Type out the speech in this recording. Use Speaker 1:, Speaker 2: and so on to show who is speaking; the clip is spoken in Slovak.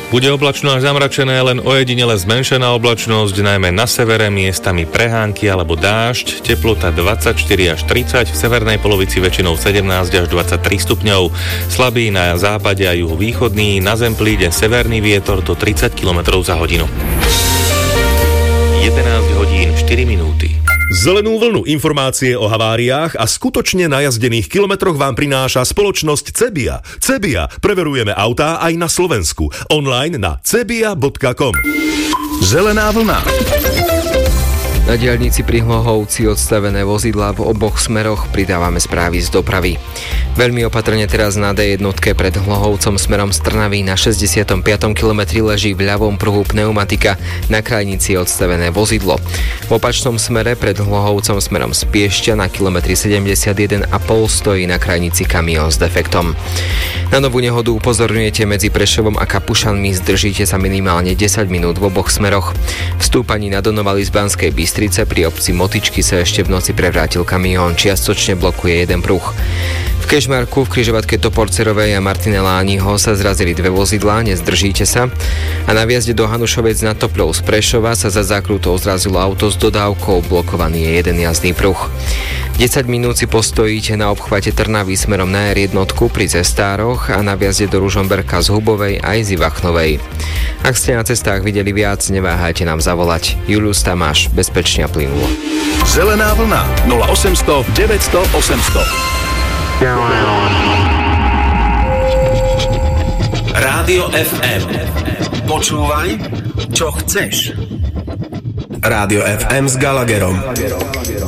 Speaker 1: Bude oblačno až zamračené, len ojedinele zmenšená oblačnosť, najmä na severe miestami prehánky alebo dážď, teplota 24 až 30, v severnej polovici väčšinou 17 až 23 stupňov, slabý na západe a juhovýchodný, na zem príde severný vietor do 30 km za hodinu. 11 hodín 4 minúty.
Speaker 2: Zelenú vlnu informácie o haváriách a skutočne najazdených kilometroch vám prináša spoločnosť Cebia. Cebia. Preverujeme autá aj na Slovensku. Online na cebia.com. Zelená vlna.
Speaker 3: Na diaľnici pri Hlohovci odstavené vozidlá v oboch smeroch, pridávame správy z dopravy. Veľmi opatrne teraz na D1 pred Hlohovcom smerom z Trnavy na 65. kilometri leží v ľavom pruhu pneumatika, na krajnici odstavené vozidlo. V opačnom smere pred Hlohovcom smerom z Piešťa na kilometri 71,5 stojí na krajnici kamión s defektom. Na novú nehodu upozorňujete medzi Prešovom a Kapušanmi, zdržíte sa minimálne 10 minút v oboch smeroch. V stúpaní na Donovali z Banskej Bystrice pri obci Motičky sa ešte v noci prevrátil kamión, čiastočne blokuje jeden pruh. V Kežmarku v križovatke Toporcerovej a Martine Lániho sa zrazili dve vozidlá, nezdržíte sa. A na viazde do Hanušovec nad Topľou z Prešova sa za zákrutou zrazilo auto s dodávkou, blokovaný je jeden jazdný pruh. 10 minút si postojíte na obchvate Trnavy smerom na R1 pri Cestároch a na viazde do Ružomberka z Hubovej aj z Ivachnovej. Ak ste na cestách videli viac, neváhajte nám zavolať. Julius Tamáš, bezpečne a plynulo.
Speaker 2: Zelená vlna 0800 900 800.
Speaker 4: Rádio FM. Počúvaj, čo chceš. Rádio FM s Gallagherom.